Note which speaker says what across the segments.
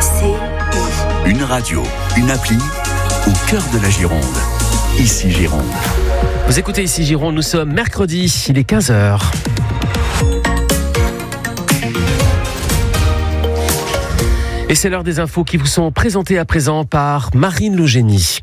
Speaker 1: Une radio, une appli au cœur de la Gironde. Ici Gironde.
Speaker 2: Vous écoutez Ici Gironde, nous sommes mercredi, il est 15h. Et c'est l'heure des infos qui vous sont présentées à présent par Marine Logénie.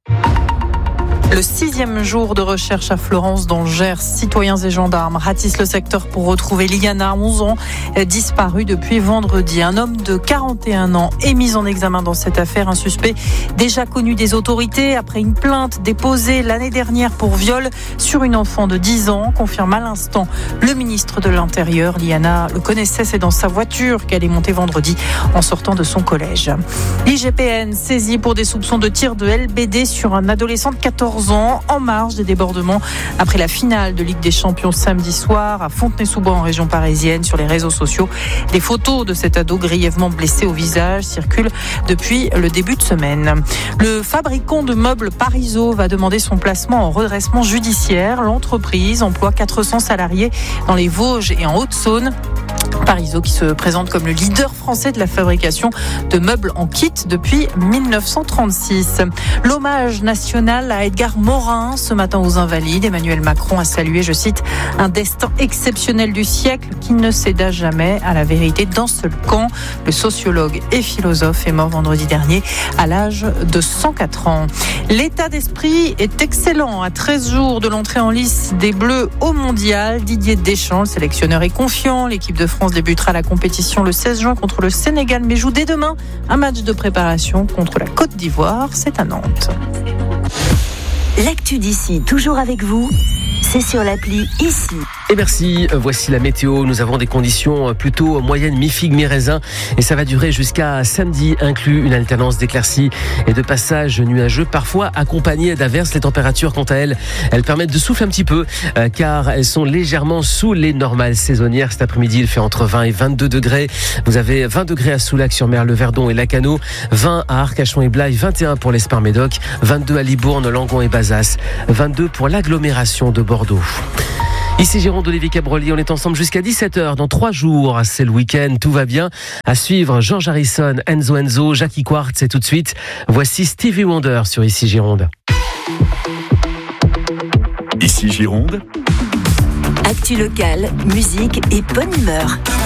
Speaker 3: Le 6e jour de recherche à Florence dans le Gers. Citoyens et gendarmes ratissent le secteur pour retrouver Liana, 11 ans, disparue depuis vendredi. Un homme de 41 ans est mis en examen dans cette affaire. Un suspect déjà connu des autorités après une plainte déposée l'année dernière pour viol sur une enfant de 10 ans, confirme à l'instant le ministre de l'Intérieur. Liana le connaissait, c'est dans sa voiture qu'elle est montée vendredi en sortant de son collège. L'IGPN saisie pour des soupçons de tir de LBD sur un adolescent de 14 ans en marge des débordements après la finale de Ligue des Champions samedi soir à Fontenay-sous-Bois en région parisienne. Sur les réseaux sociaux, des photos de cet ado grièvement blessé au visage circulent depuis le début de semaine. Le fabricant de meubles Parizeau va demander son placement en redressement judiciaire. L'entreprise emploie 400 salariés dans les Vosges et en Haute-Saône. Parizeau qui se présente comme le leader français de la fabrication de meubles en kit depuis 1936. L'hommage national à Edgar Morin ce matin aux Invalides. Emmanuel Macron a salué, je cite, un destin exceptionnel du siècle qui ne céda jamais à la vérité d'un seul camp. Le sociologue et philosophe est mort vendredi dernier à l'âge de 104 ans. L'état d'esprit est excellent à 13 jours de l'entrée en lice des Bleus au Mondial. Didier Deschamps, le sélectionneur, est confiant. L'équipe de France débutera la compétition le 16 juin contre le Sénégal, mais joue dès demain un match de préparation contre la Côte d'Ivoire. C'est à Nantes.
Speaker 4: L'actu d'ici, toujours avec vous, c'est sur l'appli Ici.
Speaker 2: Et merci, voici la météo. Nous avons des conditions plutôt moyennes, mi-figue, mi-raisin. Et ça va durer jusqu'à samedi, inclus une alternance d'éclaircies et de passages nuageux, parfois accompagnés d'averses. Les températures, quant à elles permettent de souffler un petit peu, car elles sont légèrement sous les normales saisonnières. Cet après-midi, il fait entre 20 et 22 degrés. Vous avez 20 degrés à Soulac-sur-Mer, le Verdon et Lacanau, 20 à Arcachon et Blaye, 21 pour l'Esparmédoc, 22 à Libourne, Langon et Bazas, 22 pour l'agglomération de Bordeaux. Ici Gironde, Olivier Cabroli, on est ensemble jusqu'à 17h dans 3 jours. C'est le week-end, tout va bien. À suivre, George Harrison, Enzo, Jackie Quartz et tout de suite, voici Stevie Wonder sur Ici Gironde.
Speaker 1: Ici Gironde.
Speaker 4: Actu locale, musique et bonne humeur.